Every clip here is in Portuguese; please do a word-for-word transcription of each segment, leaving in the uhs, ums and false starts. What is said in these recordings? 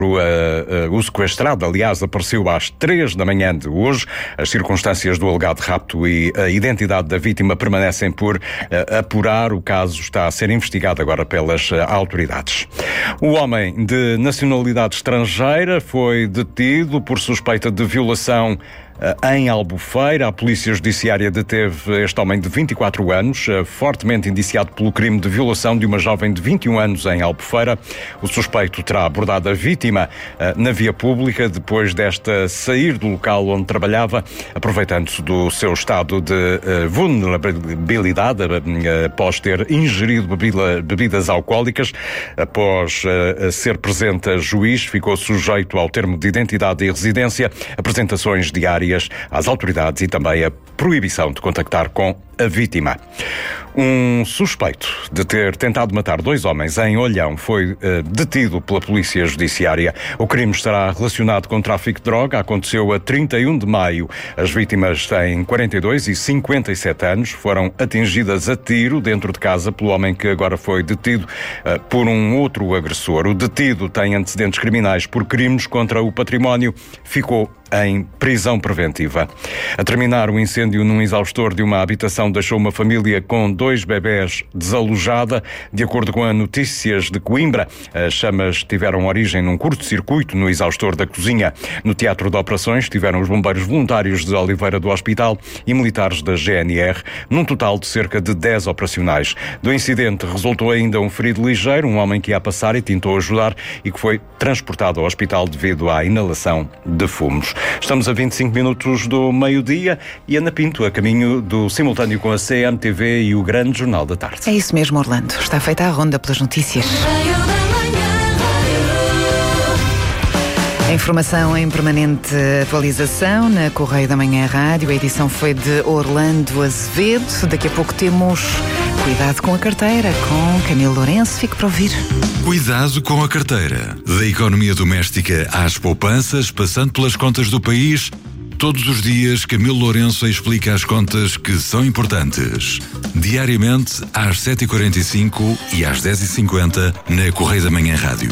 O, uh, uh, o sequestrado, aliás, apareceu às três da manhã de hoje. As circunstâncias do alegado rapto e a identidade da vítima permanecem por uh, apurar. O caso está a ser investigado agora pelas uh, autoridades. O homem de nacionalidade estrangeira foi detido por suspeita de violação em Albufeira. A Polícia Judiciária deteve este homem de vinte e quatro anos, fortemente indiciado pelo crime de violação de uma jovem de vinte e um anos em Albufeira. O suspeito terá abordado a vítima na via pública depois desta sair do local onde trabalhava, aproveitando-se do seu estado de vulnerabilidade após ter ingerido bebida, bebidas alcoólicas. Após ser presente a juiz, ficou sujeito ao termo de identidade e residência, apresentações diárias às autoridades e também a proibição de contactar com a vítima. Um suspeito de ter tentado matar dois homens em Olhão foi uh, detido pela Polícia Judiciária. O crime estará relacionado com tráfico de droga. Aconteceu a trinta e um de maio. As vítimas têm quarenta e dois e cinquenta e sete anos. Foram atingidas a tiro dentro de casa pelo homem que agora foi detido uh, por um outro agressor. O detido tem antecedentes criminais por crimes contra o património. Ficou em prisão preventiva. A terminar, o incêndio num exaustor de uma habitação deixou uma família com dois bebés desalojada. De acordo com as notícias de Coimbra, as chamas tiveram origem num curto-circuito no exaustor da cozinha. No teatro de operações tiveram os bombeiros voluntários de Oliveira do Hospital e militares da G N R, num total de cerca de dez operacionais. Do incidente resultou ainda um ferido ligeiro, um homem que ia passar e tentou ajudar e que foi transportado ao hospital devido à inalação de fumos. Estamos a vinte e cinco minutos do meio-dia e Ana Pinto a caminho do simultâneo com a C M T V e o Grande Jornal da Tarde. É isso mesmo, Orlando. Está feita a ronda pelas notícias. A informação em permanente atualização na Correio da Manhã Rádio. A edição foi de Orlando Azevedo. Daqui a pouco temos Cuidado com a Carteira, com Camilo Lourenço. Fique para ouvir. Cuidado com a carteira. Da economia doméstica às poupanças, passando pelas contas do país, todos os dias Camilo Lourenço explica as contas que são importantes. Diariamente às sete e quarenta e cinco e às dez e cinquenta na Correio da Manhã Rádio.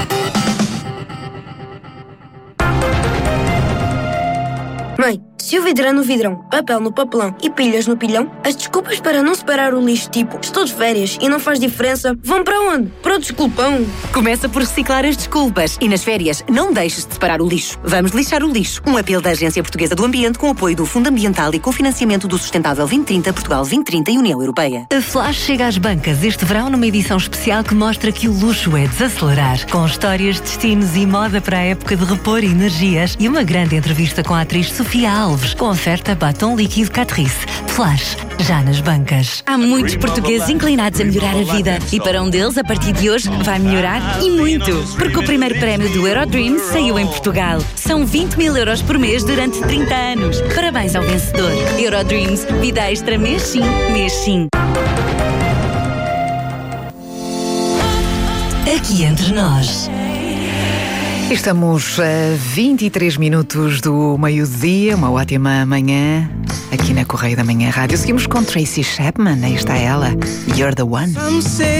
Mãe, se o vidro é no vidrão, papel no papelão e pilhas no pilhão, as desculpas para não separar o lixo, tipo estou de férias e não faz diferença, vão para onde? Para o desculpão. Começa por reciclar as desculpas e nas férias não deixes de separar o lixo. Vamos lixar o lixo. Um apelo da Agência Portuguesa do Ambiente com apoio do Fundo Ambiental e com financiamento do Sustentável vinte trinta, Portugal vinte trinta e União Europeia. A Flash chega às bancas este verão numa edição especial que mostra que o luxo é desacelerar. Com histórias, destinos e moda para a época de repor energias e uma grande entrevista com a atriz Sofia Alves, com oferta batom líquido Catrice. Flash, já nas bancas. Há muitos portugueses inclinados a melhorar a vida e para um deles, a partir de hoje, vai melhorar e muito. Porque o primeiro prémio do Eurodreams saiu em Portugal. São vinte mil euros por mês durante trinta anos. Parabéns ao vencedor. Eurodreams, vida extra mês sim, mês sim. Aqui entre nós. Estamos a vinte e três minutos do meio-dia, uma ótima manhã aqui na Correio da Manhã Rádio. Seguimos com Tracy Chapman, aí está ela, You're the One.